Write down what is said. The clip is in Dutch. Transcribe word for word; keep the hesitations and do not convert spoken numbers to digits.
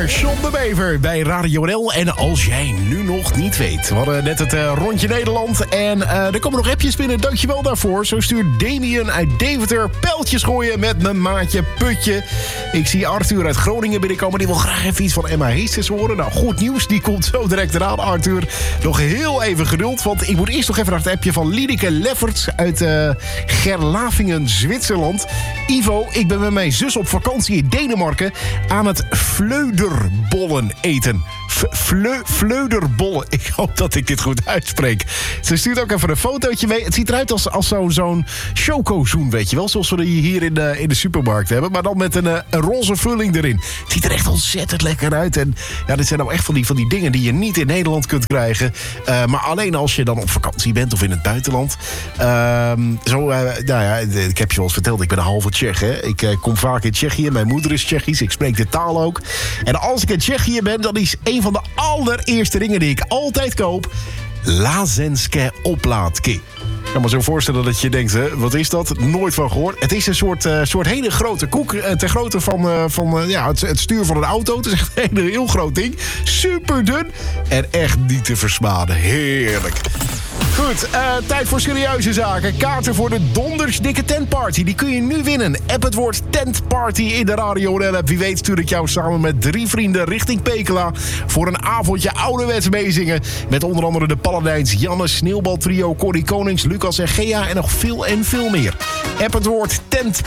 John de Bever bij Radio N L. En als jij nu nog niet weet, we hadden net het uh, rondje Nederland. En uh, er komen nog appjes binnen, dankjewel daarvoor. Zo stuurt Damien uit Deventer pijltjes gooien met mijn maatje Putje. Ik zie Arthur uit Groningen binnenkomen. Die wil graag even iets van Emma Heesters horen. Nou, goed nieuws, die komt zo direct eraan, Arthur. Nog heel even geduld, want ik moet eerst nog even naar het appje van Liedeke Lefferts uit uh, Gerlavingen, Zwitserland. Ivo, ik ben met mijn zus op vakantie in Denemarken aan het vleuderbollen eten. Fleu, vleuderbollen. Ik hoop dat ik dit goed uitspreek. Ze stuurt ook even een fotootje mee. Het ziet eruit als, als zo'n, zo'n chocozoen, weet je wel. Zoals we die hier in de, in de supermarkt hebben. Maar dan met een, een roze vulling erin. Het ziet er echt ontzettend lekker uit. En ja, dit zijn nou echt van die, van die dingen die je niet in Nederland kunt krijgen. Uh, maar alleen als je dan op vakantie bent of in het buitenland. Uh, zo, uh, nou ja, ik heb je wel eens verteld. Ik ben een halve Tsjech, hè. Ik uh, kom vaak in Tsjechië. Mijn moeder is Tsjechisch. Ik spreek de taal ook. En als ik in Tsjechië ben, dan is een van de allereerste dingen die ik altijd koop Lázeňské oplátky. Ik kan me zo voorstellen dat je denkt, hè, wat is dat? Nooit van gehoord. Het is een soort, uh, soort hele grote koek. Uh, ter grootte van, uh, van uh, ja, het, het stuur van een auto. Het is echt een heel, heel groot ding. Super dun. En echt niet te versmaden. Heerlijk. Goed, uh, tijd voor serieuze zaken. Kaarten voor de dondersdikke tentparty. Die kun je nu winnen. App het woord tentparty in de Radio N L-app. Wie weet stuur ik jou samen met drie vrienden richting Pekela voor een avondje ouderwets meezingen. Met onder andere de Paladijns, Janne, Sneeuwbaltrio, Corrie Konings, Lucas en Gea en nog veel en veel meer. App het woord tentparty